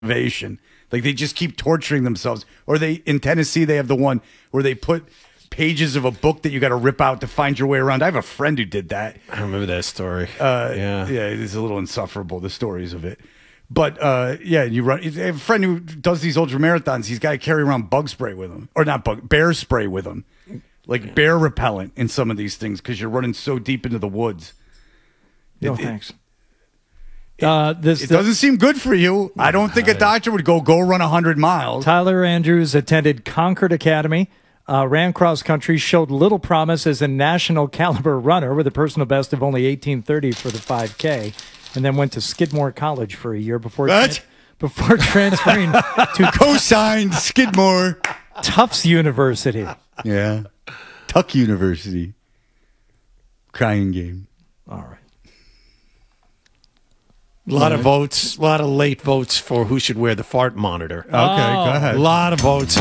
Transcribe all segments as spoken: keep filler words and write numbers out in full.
motivation. Like they just keep torturing themselves. Or they in Tennessee they have the one where they put pages of a book that you got to rip out to find your way around. I have a friend who did that. I remember that story. Uh, yeah, yeah, it's a little insufferable, the stories of it. But uh, yeah, you run. I have a friend who does these ultra marathons. He's got to carry around bug spray with him, or not bug, bear spray with him, like yeah. bear repellent in some of these things because you're running so deep into the woods. No it, thanks. It, uh, this it the, doesn't seem good for you. I don't think a doctor would go go run a hundred miles. Tyler Andrews attended Concord Academy. Uh, ran cross country, showed little promise as a national caliber runner with a personal best of only eighteen thirty for the five K, and then went to Skidmore College for a year before what? before transferring to co-signed Skidmore Tufts University. Yeah, Tuck University. Crying game. All right. A lot of votes, a lot of late votes for who should wear the fart monitor. Okay, oh. go ahead. A lot of votes.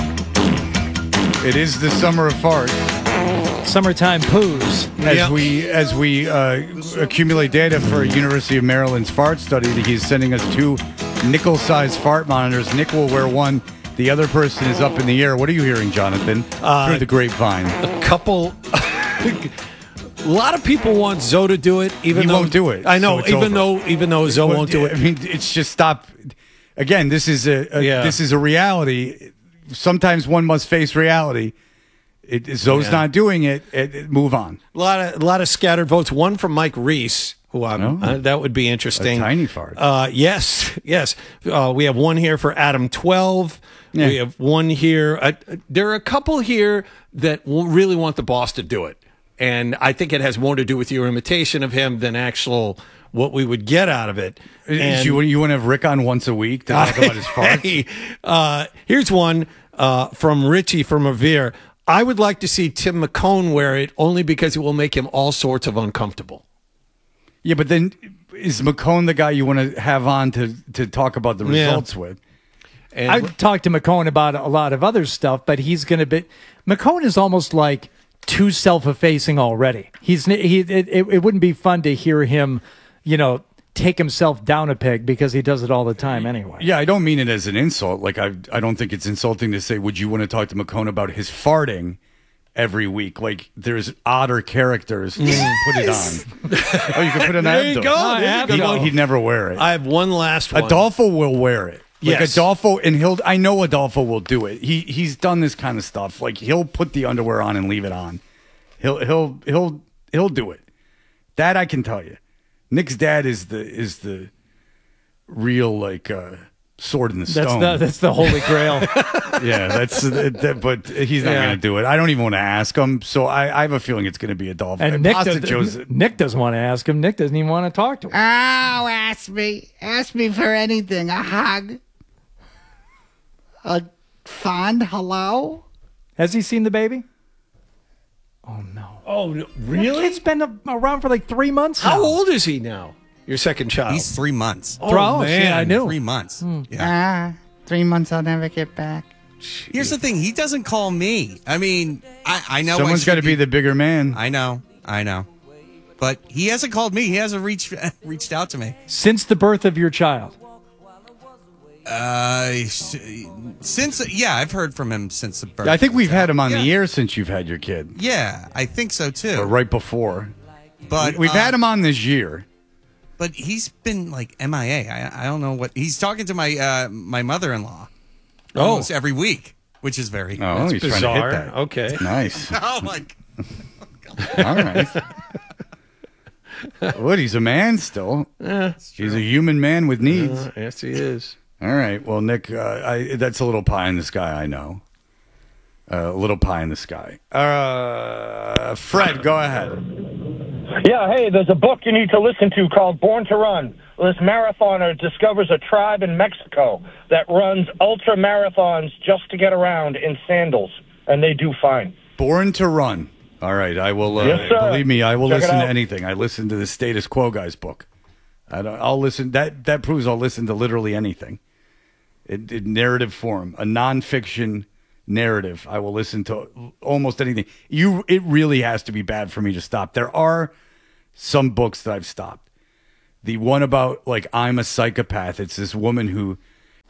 It is the summer of farts. Summertime poos. As yep. we as we uh, accumulate data for University of Maryland's fart study, he's sending us two nickel-sized fart monitors. Nick will wear one. The other person is up in the air. What are you hearing, Jonathan? Uh, Through the grapevine. A couple. A lot of people want Zoe to do it. Even he though, won't do it. I know. So even over. though even though Zoe well, won't do it. I mean, it's just stop. Again, this is a, a yeah. this is a reality. Sometimes one must face reality. It, Zoe's yeah. not doing it, it, it. Move on. A lot of a lot of scattered votes. One from Mike Reese, who I'm, Oh. uh, that would be interesting. A tiny fart. Uh, yes, yes. Uh, we have one here for Adam twelve. Yeah. We have one here. Uh, there are a couple here that will really want the boss to do it, and I think it has more to do with your imitation of him than actual what we would get out of it. And, you, you want to have Rick on once a week to talk about his farts? Hey, uh, here's one uh, from Richie from Revere. I would like to see Tim McCone wear it only because it will make him all sorts of uncomfortable. Yeah, but then is McCone the guy you want to have on to, to talk about the results yeah. with? And I've talked to McCone about a lot of other stuff, but he's going to be... McCone is almost like too self-effacing already. He's he. It, it, it wouldn't be fun to hear him, you know, take himself down a peg because he does it all the time anyway. Yeah, I don't mean it as an insult. Like, I I don't think it's insulting to say, would you want to talk to McCone about his farting every week? Like, there's odder characters to Yes! put it on. Oh, you can put it on There you Abdo. go. Oh, There you He, go. he'd never wear it. I have one last one. Adolfo will wear it. Like Yes. Adolfo, and he'll, I know Adolfo will do it. He He's done this kind of stuff. Like, he'll put the underwear on and leave it on. He'll, he'll, he'll, he'll do it. That I can tell you. Nick's dad is the, is the, real like uh, sword in the That's stone. the that's the holy grail. Yeah, that's uh, that, but he's not Yeah. going to do it. I don't even want to ask him. So I, I have a feeling it's going to be Adolfo. And Nick, Pasta does, Joe's- Nick doesn't want to ask him. Nick doesn't even want to talk to him. Oh, ask me. Ask me for anything. A hug. A fond hello? Has he seen the baby? Oh, no. Oh, no, That really? kid's been a- around for like three months How now. old is he now? Your second child. He's three months. oh, Bro, see, man. I knew. Three months. Yeah. Ah, three months I'll never get back. Here's the thing. He doesn't call me. I mean, I, I know. Someone's got to be the bigger man. I know. I know. But he hasn't called me. He hasn't reached reached out to me. Since the birth of your child. Uh, since yeah, I've heard from him since the birth. I think we've had him on Yeah. the air since you've had your kid, Yeah, I think so too. or right before. But We've uh, had him on this year. But he's been like M I A. I I don't know what he's talking to my uh, my mother in law almost every week, which is very Oh, he's Bizarre. trying to hit that. Okay. Nice. oh my. All right. What? He's a man still. Yeah, He's a human man with needs. uh, yes, he is. All right. Well, Nick, uh, I, that's a little pie in the sky. I know. Uh, a little pie in the sky. Uh, Fred, go ahead. Yeah, hey, there's a book you need to listen to called Born to Run. This marathoner discovers a tribe in Mexico that runs ultra marathons just to get around in sandals, and they do fine. Born to Run. All right. I will. Uh, Yes, sir. Believe me, I will Check it listen to out. anything. I listen to the Status Quo guy's book. I don't, I'll listen. That that proves I'll listen to literally anything. In, in narrative form, a nonfiction narrative. I will listen to almost anything. You. It really has to be bad for me to stop. There are some books that I've stopped. The one about like I'm a psychopath. It's this woman who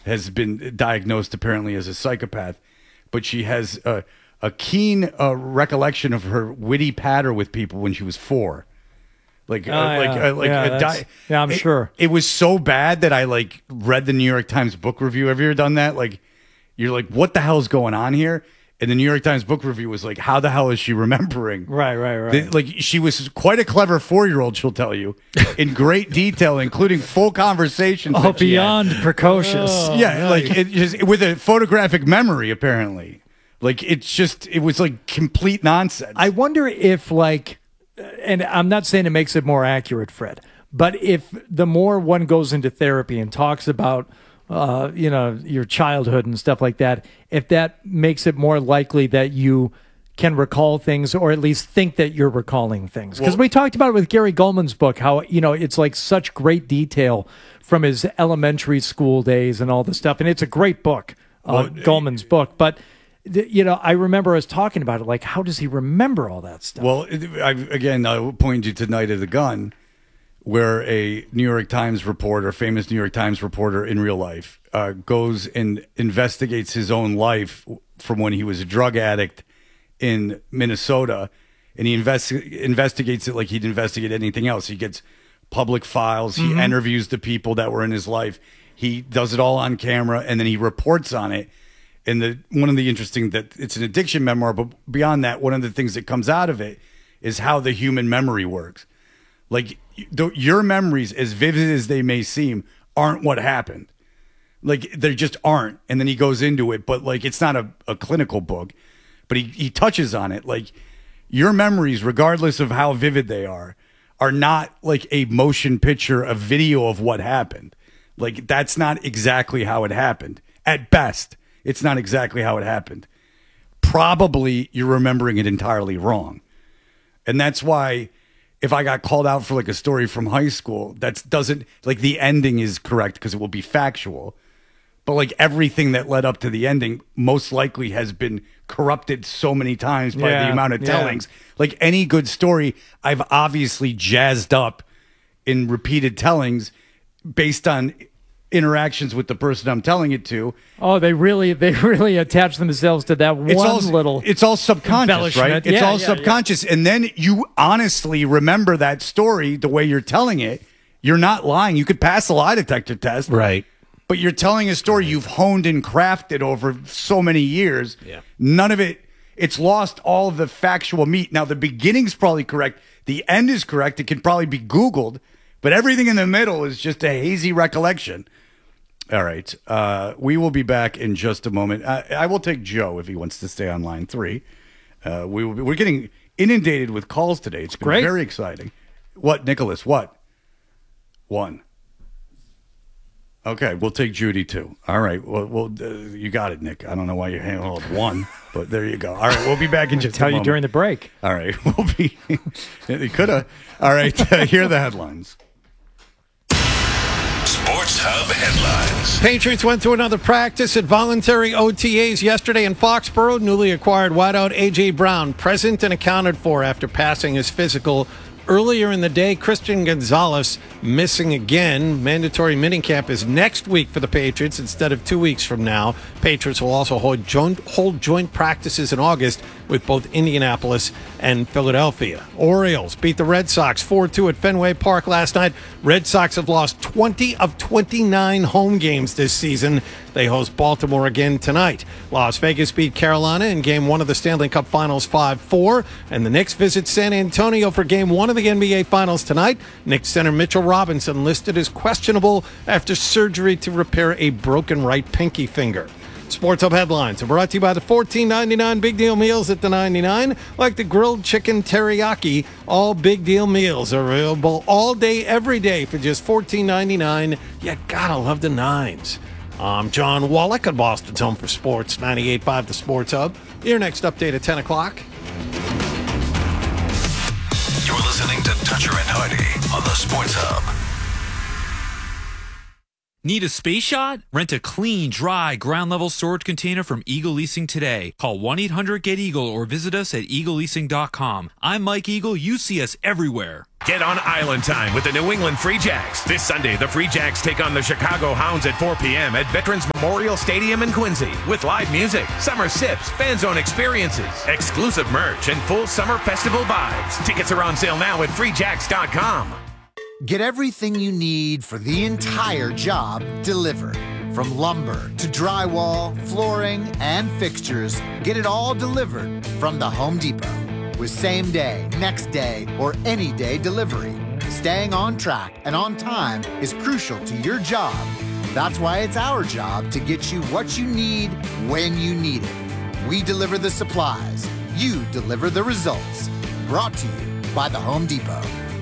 has been diagnosed apparently as a psychopath, but she has a, a keen uh, recollection of her witty patter with people when she was four. Like, Oh, uh, like, yeah. uh, like, Yeah, a that's- di- yeah, I'm it- sure. It was so bad that I like read the New York Times book review. Have you ever done that? Like, you're like, what the hell's going on here? And the New York Times book review was like, how the hell is she remembering? Right, right, right. The- like, she was quite a clever four-year-old, she'll tell you, in great detail, including full conversations. Oh, that she had. beyond precocious. Yeah, like it just with a photographic memory, apparently. Like it's just, it was like complete nonsense. I wonder if, like, and I'm not saying it makes it more accurate, Fred, but if the more one goes into therapy and talks about, uh, you know, your childhood and stuff like that, if that makes it more likely that you can recall things or at least think that you're recalling things. Because Well- we talked about it with Gary Goldman's book, how, you know, it's like such great detail from his elementary school days and all the stuff. And it's a great book, uh, Well, Goldman's book. But, th- you know, I remember us talking about it, like, how does he remember all that stuff? Well, it- I, again, I will point you to Night of the Gun, where a New York Times reporter, famous New York Times reporter in real life, uh, goes and investigates his own life from when he was a drug addict in Minnesota, and he investi- investigates it like he'd investigate anything else. He gets public files, he interviews the people that were in his life, he does it all on camera, and then he reports on it. And the one of the interesting that it's an addiction memoir, but beyond that, one of the things that comes out of it is how the human memory works. Like th- your memories, as vivid as they may seem, aren't what happened. Like they just aren't. And then he goes into it, but like it's not a, a clinical book, but he, he touches on it. Like your memories, regardless of how vivid they are, are not like a motion picture, a video of what happened. Like that's not exactly how it happened. At best, it's not exactly how it happened. Probably you're remembering it entirely wrong. And that's why if I got called out for like a story from high school, that doesn't like the ending is correct because it will be factual. But like everything that led up to the ending most likely has been corrupted so many times by Yeah, the amount of yeah. tellings. Like any good story, I've obviously jazzed up in repeated tellings based on interactions with the person I'm telling it to. Oh, they really, they really attach themselves to that It's one all little. it's all subconscious, right? embellishment. It's Yeah, all yeah, subconscious. And then you honestly remember that story the way you're telling it. You're not lying. You could pass a lie detector test. Right. But you're telling a story you've honed and crafted over so many years. Yeah. None of it, it's lost all of the factual meat. Now, the beginning's probably correct. The end is correct. It can probably be Googled. But everything in the middle is just a hazy recollection. All right. Uh, we will be back in just a moment. I, I will take Joe if he wants to stay on line three. Uh, we will be, we're getting inundated with calls today. It's been Great. very exciting. What, Nicholas? What? One. Okay, we'll take Judy too. All right. Well, well uh, you got it, Nick. I don't know why you're handling one, but there you go. All right, we'll be back in just Tell a you moment. during the break. All right, we'll be. You could have. All right, uh, here are the headlines. Sports Hub headlines. Patriots went through another practice at voluntary O T As yesterday in Foxborough. Newly acquired wideout A J. Brown present and accounted for after passing his physical earlier in the day. Christian Gonzalez missing again. Mandatory minicamp is next week for the Patriots instead of two weeks from now. Patriots will also hold joint, hold joint practices in August with both Indianapolis and Philadelphia. Orioles beat the Red Sox four two at Fenway Park last night. Red Sox have lost twenty of twenty-nine home games this season. They host Baltimore again tonight. Las Vegas beat Carolina in Game one of the Stanley Cup Finals five four. And the Knicks visit San Antonio for Game one of the N B A Finals tonight. Knicks center Mitchell Robinson listed as questionable after surgery to repair a broken right pinky finger. Sports Hub headlines are brought to you by the fourteen ninety-nine Big Deal Meals at the ninety-nine, like the grilled chicken teriyaki. All Big Deal meals are available all day, every day for just fourteen ninety-nine. You gotta love the nines. I'm John Wallach at Boston's Home for Sports, ninety-eight point five The Sports Hub. Your next update at ten o'clock. You're listening to Toucher and Hardy on the Sports Hub. Need a space yacht? Rent a clean, dry, ground-level storage container from Eagle Leasing today. Call one eight hundred get eagle or visit us at eagle leasing dot com. I'm Mike Eagle. You see us everywhere. Get on Island Time with the New England Free Jacks. This Sunday, the Free Jacks take on the Chicago Hounds at four p.m. at Veterans Memorial Stadium in Quincy. With live music, summer sips, fan zone experiences, exclusive merch, and full summer festival vibes. Tickets are on sale now at free jacks dot com. Get everything you need for the entire job delivered. From lumber to drywall, flooring, and fixtures, get it all delivered from the Home Depot. With same day, next day, or any day delivery. Staying on track and on time is crucial to your job. That's why it's our job to get you what you need when you need it. We deliver the supplies. You deliver the results. Brought to you by the Home Depot.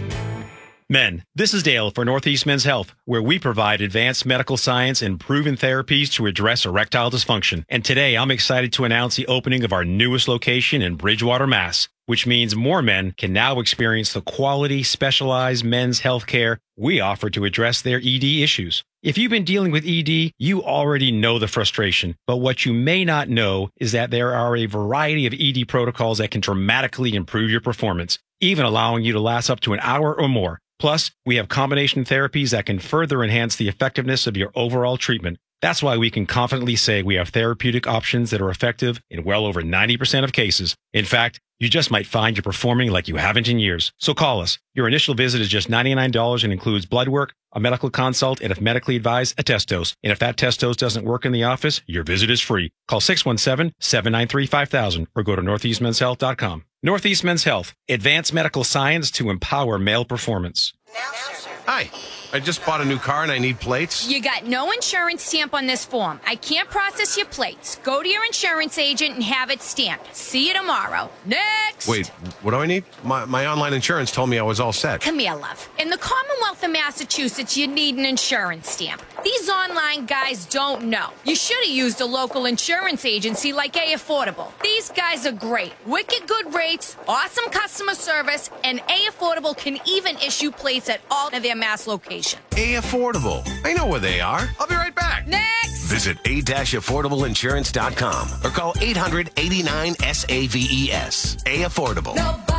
Men, this is Dale for Northeast Men's Health, where we provide advanced medical science and proven therapies to address erectile dysfunction. And today, I'm excited to announce the opening of our newest location in Bridgewater, Mass., which means more men can now experience the quality, specialized men's health care we offer to address their E D issues. If you've been dealing with E D, you already know the frustration. But what you may not know is that there are a variety of E D protocols that can dramatically improve your performance, even allowing you to last up to an hour or more. Plus, we have combination therapies that can further enhance the effectiveness of your overall treatment. That's why we can confidently say we have therapeutic options that are effective in well over ninety percent of cases. In fact, you just might find you're performing like you haven't in years. So call us. Your initial visit is just ninety-nine dollars and includes blood work, a medical consult, and if medically advised, a test dose. And if that test dose doesn't work in the office, your visit is free. Call six one seven, seven nine three, five thousand or go to northeast men's health dot com. Northeast Men's Health, advanced medical science to empower male performance. Hi, I just bought a new car and I need plates. You got no insurance stamp on this form. I can't process your plates. Go to your insurance agent and have it stamped. See you tomorrow. Next! Wait, what do I need? My, my online insurance told me I was all set. Come here, love. In the Commonwealth of Massachusetts, you need an insurance stamp. These online guys don't know. You should have used a local insurance agency like A Affordable. These guys are great. Wicked good rates, awesome customer service, and A Affordable can even issue plates at all of their Mass locations. A Affordable. I know where they are. I'll be right back. Next! Visit a dash affordable insurance dot com or call eight hundred, eighty-nine, S A V E S. A Affordable. Nobody